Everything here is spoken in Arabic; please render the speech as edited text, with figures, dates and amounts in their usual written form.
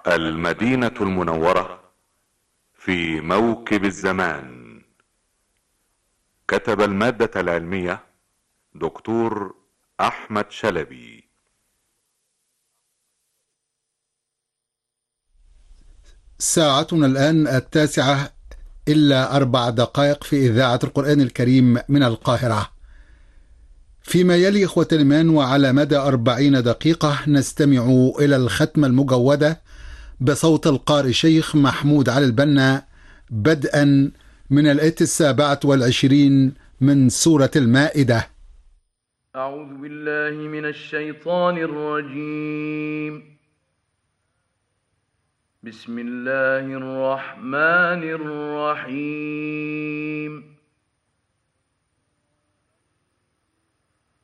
المدينة المنورة في موكب الزمان. كتب المادة العلمية دكتور أحمد شلبي. ساعتنا الآن 9:04 في إذاعة القرآن الكريم من القاهرة. فيما يلي إخوة الإيمان وعلى مدى 40 دقيقة نستمع إلى الختمة المجودة بصوت القارئ شيخ محمود علي البنا، بدءا من الآية 27 من سورة المائدة. أعوذ بالله من الشيطان الرجيم. بسم الله الرحمن الرحيم.